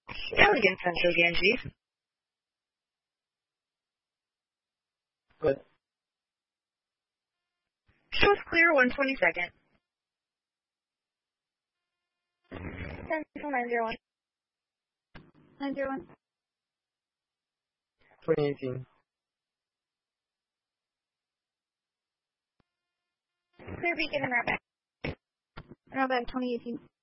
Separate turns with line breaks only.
Elegant Central Ganges.
Good.
Shows clear 122nd.
Central 901. 901.
2018.
Clear Beacon and Routeback. Routeback 2018.